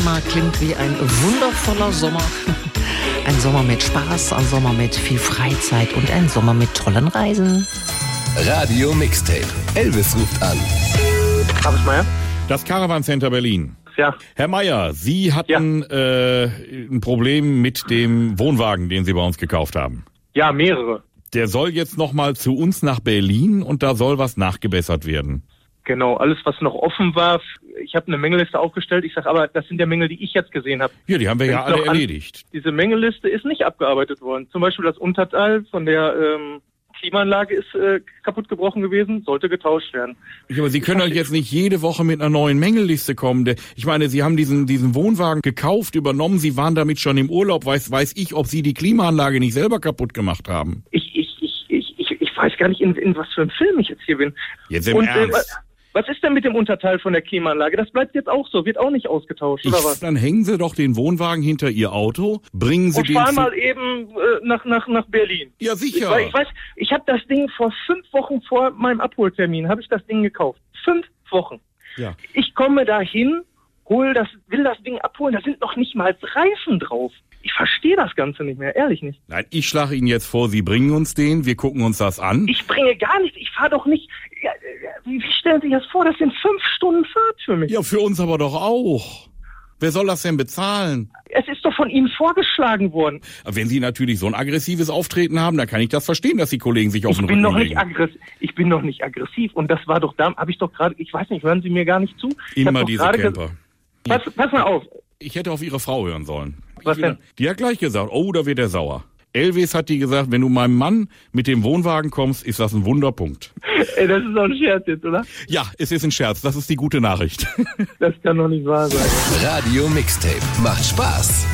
Mal klingt wie ein wundervoller Sommer. Ein Sommer mit Spaß, ein Sommer mit viel Freizeit und ein Sommer mit tollen Reisen. Radio Mixtape. Elvis ruft an. Hab's Meier? Das Caravan Center Berlin. Ja. Herr Meier, Sie hatten ein Problem mit dem Wohnwagen, den Sie bei uns gekauft haben. Ja, mehrere. Der soll jetzt nochmal zu uns nach Berlin und da soll was nachgebessert werden. Genau, alles was noch offen war. Ich habe eine Mängelliste aufgestellt. Ich sage aber, das sind ja Mängel, die ich jetzt gesehen habe. Ja, die haben wir ja alle erledigt. Diese Mängelliste ist nicht abgearbeitet worden. Zum Beispiel das Unterteil von der Klimaanlage ist kaputt gebrochen gewesen, sollte getauscht werden. Aber Sie können doch jetzt nicht jede Woche mit einer neuen Mängelliste kommen. Ich meine, Sie haben diesen Wohnwagen gekauft, übernommen, Sie waren damit schon im Urlaub. Weiß ich, ob Sie die Klimaanlage nicht selber kaputt gemacht haben. Ich weiß gar nicht, in was für einem Film ich jetzt hier bin. Jetzt im Ernst? Was ist denn mit dem Unterteil von der Klimaanlage? Das bleibt jetzt auch so, wird auch nicht ausgetauscht, oder was? Dann hängen Sie doch den Wohnwagen hinter Ihr Auto, bringen Sie und den... fahren mal eben nach Berlin. Ja, sicher. Ich habe das Ding vor 5 Wochen vor meinem Abholtermin, habe ich das Ding gekauft. 5 Wochen. Ja. Ich komme da hin, will das Ding abholen, da sind noch nicht mal Reifen drauf. Ich verstehe das Ganze nicht mehr, ehrlich nicht. Nein, ich schlage Ihnen jetzt vor, Sie bringen uns den, wir gucken uns das an. Ich bringe gar nichts, ich fahre doch nicht... Ja, wie stellen Sie sich das vor? Das sind 5 Stunden Fahrt für mich. Ja, für uns aber doch auch. Wer soll das denn bezahlen? Es ist doch von Ihnen vorgeschlagen worden. Wenn Sie natürlich so ein aggressives Auftreten haben, dann kann ich das verstehen, dass die Kollegen sich auf den Rücken legen. Ich bin noch nicht aggressiv. Und das war doch da, habe ich doch gerade, ich weiß nicht, hören Sie mir gar nicht zu? Immer diese Camper. Pass mal auf. Ich hätte auf Ihre Frau hören sollen. Was denn? Die hat gleich gesagt, oh, da wird er sauer. Elvis hat die gesagt, wenn du meinem Mann mit dem Wohnwagen kommst, ist das ein Wunderpunkt. Ey, das ist doch ein Scherz jetzt, oder? Ja, es ist ein Scherz. Das ist die gute Nachricht. Das kann doch nicht wahr sein. Radio Mixtape. Macht Spaß.